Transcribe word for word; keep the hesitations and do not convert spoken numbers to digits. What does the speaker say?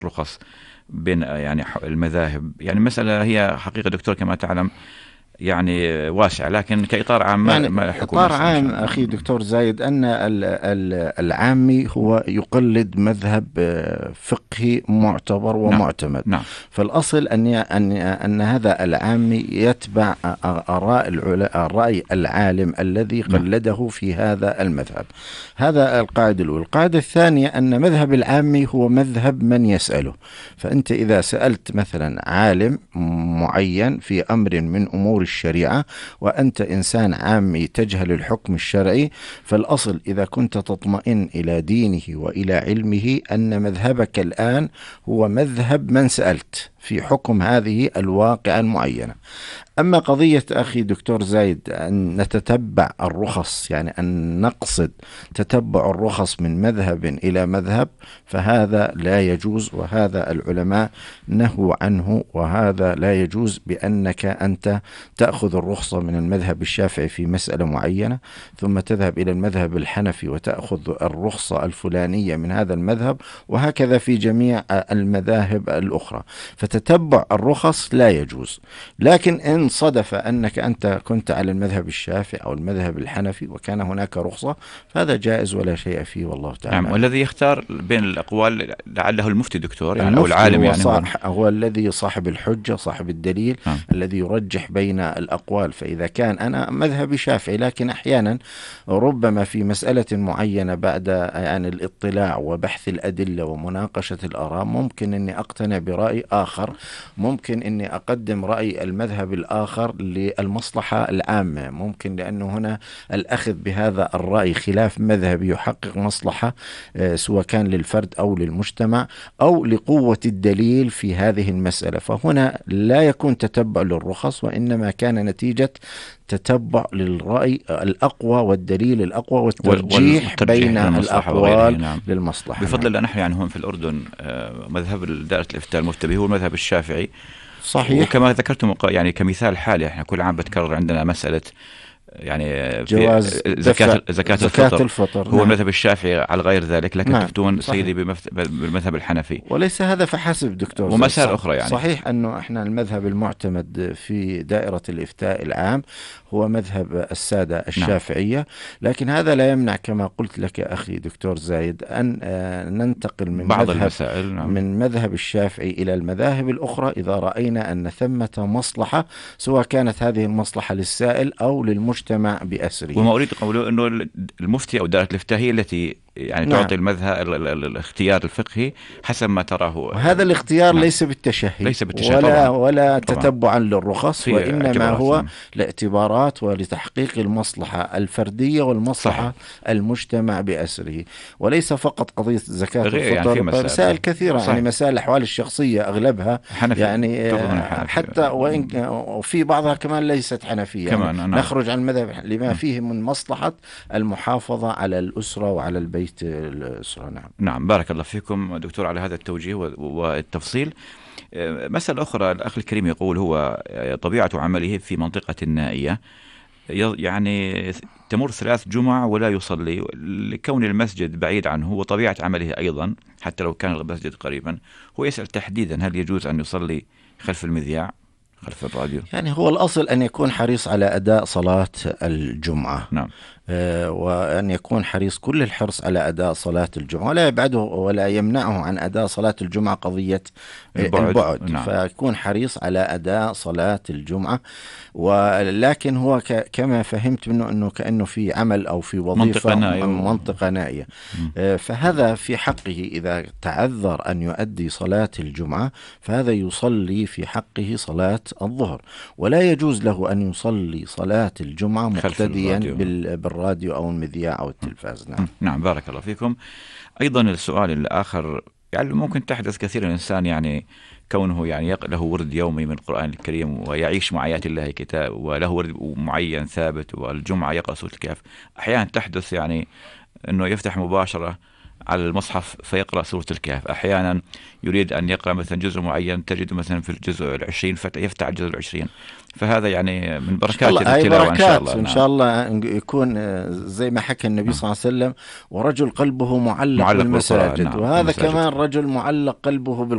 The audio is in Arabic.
الرخص بين يعني المذاهب؟ يعني المسألة هي حقيقة دكتور كما تعلم يعني واسع، لكن كإطار عام يعني ما الحكم إطار إن عام شاء الله. أخي دكتور زايد أن العامي هو يقلد مذهب فقهي معتبر نعم ومعتمد. نعم فالأصل أن أن أن هذا العامي يتبع آراء الرأي العالم الذي نعم قلده في هذا المذهب. هذا القاعدة الأولى. القاعدة الثانية أن مذهب العامي هو مذهب من يسأله. فأنت إذا سألت مثلا عالم معين في أمر من أمور الشريعة وأنت إنسان عامي تجهل الحكم الشرعي، فالأصل إذا كنت تطمئن إلى دينه وإلى علمه أن مذهبك الآن هو مذهب من سألت في حكم هذه الواقعة المعينة. أما قضية أخي دكتور زايد أن نتتبع الرخص، يعني أن نقصد تتبع الرخص من مذهب إلى مذهب، فهذا لا يجوز، وهذا العلماء نهوا عنه، وهذا لا يجوز بأنك أنت تأخذ الرخصة من المذهب الشافعي في مسألة معينة ثم تذهب إلى المذهب الحنفي وتأخذ الرخصة الفلانية من هذا المذهب، وهكذا في جميع المذاهب الأخرى. فتتبع الرخص لا يجوز. لكن إن صدف أنك أنت كنت على المذهب الشافعي أو المذهب الحنفي وكان هناك رخصة، فهذا جائز ولا شيء فيه، والله تعالى. نعم. والذي يختار بين الأقوال لعله المفتي دكتور يعني، أو المفتي العالم هو, يعني صاح هو الذي صاحب الحجة صاحب الدليل، نعم. الذي يرجح بين الأقوال. فإذا كان أنا مذهبي شافعي، لكن أحيانا ربما في مسألة معينة بعد يعني الاطلاع وبحث الأدلة ومناقشة الآراء ممكن أني أقتنع برأي آخر، ممكن أني أقدم رأي المذهب الآخر للمصلحة العامة، ممكن لأنه هنا الأخذ بهذا الرأي خلاف مذهبي يحقق مصلحة سواء كان للفرد أو للمجتمع أو لقوة الدليل في هذه المسألة. فهنا لا يكون تتبع للرخص، وإنما كان نتيجة تتبع للرأي الأقوى والدليل الأقوى والترجيح بين الأقوال نعم. للمصلحة. بفضل الله نحن يعني هون في الأردن مذهب دائرة الإفتاء المفتى هو المذهب الشافعي. صحيح. وكما ذكرتم يعني كمثال حالي احنا كل عام بتكرر عندنا مسألة يعني جواز زكاة زكاة الفطر, الفطر. هو نعم. المذهب الشافعي على غير ذلك، لكن نعم. تفتون سيدي بالمذهب الحنفي. وليس هذا فحسب دكتور، ومسائل أخرى يعني. صحيح أنه إحنا المذهب المعتمد في دائرة الإفتاء العام هو مذهب السادة الشافعية. نعم. لكن هذا لا يمنع كما قلت لك أخي دكتور زايد أن ننتقل من بعض مذهب المسائل نعم. من مذهب الشافعي إلى المذاهب الأخرى إذا رأينا أن ثمة مصلحة، سواء كانت هذه المصلحة للسائل أو للمجتمع بأسره. وما أريد قوله أنه المفتي أو دائرة الإفتاء هي التي يعني نعم. تعطي المذهب الاختيار الفقهي حسب ما تراه. وهذا الاختيار نعم. ليس بالتشهي, ليس بالتشهي ولا, طبعا. ولا طبعا. تتبعا للرخص، وإنما هو نعم. لاعتبارات ولتحقيق المصلحة الفردية والمصلحة صحيح. المجتمع بأسره، وليس فقط قضية زكاة الفطر يعني مسائل, مسائل كثيرة صحيح. يعني مسائل الأحوال الشخصية أغلبها حنفي. يعني حتى وإن في بعضها كمان ليست حنفية يعني كمان نخرج عن المذهب لما فيه من مصلحة المحافظة على الأسرة وعلى البيت الأسرة. نعم. نعم. بارك الله فيكم دكتور على هذا التوجيه والتفصيل. مسألة أخرى الأخ الكريم يقول هو طبيعة عمله في منطقة نائية، يعني تمر ثلاث جمع ولا يصلي لكون المسجد بعيد عنه، وطبيعة عمله أيضا حتى لو كان المسجد قريبا. هو يسأل تحديدا هل يجوز أن يصلي خلف المذياع خلف الراديو؟ يعني هو الأصل أن يكون حريص على أداء صلاة الجمعة. نعم. آه وأن يكون حريص كل الحرص على أداء صلاة الجمعة، ولا يبعده ولا يمنعه عن أداء صلاة الجمعة قضية البعد, البعد. نعم. فيكون حريص على أداء صلاة الجمعة. ولكن هو كما فهمت منه أنه كأنه في عمل أو في وظيفة منطقة نائية, منطقة نائية. آه فهذا في حقه إذا تعذر أن يؤدي صلاة الجمعة فهذا يصلي في حقه صلاة الظهر، ولا يجوز له أن يصلي صلاة الجمعة مقتديا بالراديو أو المذياع أو التلفاز. نعم. نعم. بارك الله فيكم. أيضا السؤال الآخر يعني ممكن تحدث كثير الإنسان يعني كونه يعني له ورد يومي من القرآن الكريم ويعيش مع آيات الله كتاب، وله ورد معين ثابت، والجمعة يقرأ سورة الكهف. أحيانا تحدث يعني أنه يفتح مباشرة على المصحف فيقرأ سورة الكهف. أحيانا يريد أن يقرأ مثلا جزء معين، تجد مثلا في الجزء العشرين فيفتح الجزء العشرين. فهذا يعني من بركات التلاوة إن شاء الله. إن شاء الله يكون زي ما حكى النبي صلى الله عليه وسلم: ورجل قلبه معلق, معلق بالمساجد. وهذا كمان رجل معلق قلبه